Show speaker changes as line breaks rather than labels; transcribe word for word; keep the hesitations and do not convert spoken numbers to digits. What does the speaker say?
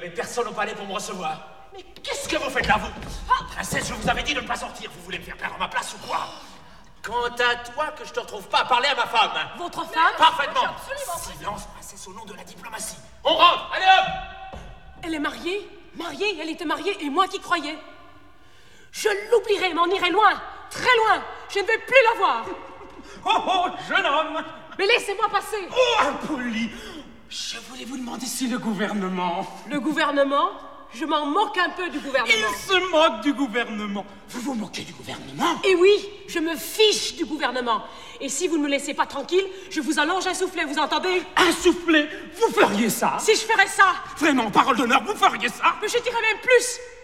avait personne au palais pour me recevoir. Mais qu'est-ce que vous faites là, vous? Ah, princesse, je vous avais dit de ne pas sortir. Vous voulez me faire perdre ma place ou quoi? Quant à toi, que je te retrouve pas à parler à ma femme.
Votre femme?
Parfaitement. Silence, princesse, au nom de la diplomatie. On rentre, allez hop!
Elle est mariée? Mariée, elle était mariée, et moi qui croyais. Je l'oublierai, m'en irai loin, très loin. Je ne vais plus la voir.
Oh, oh, jeune homme!
Mais laissez-moi passer.
Oh, impoli! Je voulais vous demander si le gouvernement...
Le gouvernement? Je m'en moque un peu du gouvernement.
Il se moque du gouvernement. Vous vous moquez du gouvernement?
Et oui, je me fiche du gouvernement. Et si vous ne me laissez pas tranquille, je vous allonge un soufflet, vous entendez?
Un soufflet? Vous feriez ça?
Si je ferais ça?
Vraiment, parole d'honneur, vous feriez ça?
Mais je dirais même plus.